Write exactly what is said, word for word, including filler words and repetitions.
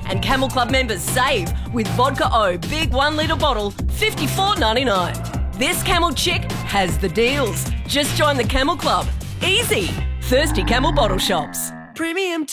And Camel Club members save with Vodka O Big one litre bottle, fifty-four ninety-nine. This Camel chick has the deals. Just join the Camel Club. Easy. Thirsty Camel Bottle Shops. Premium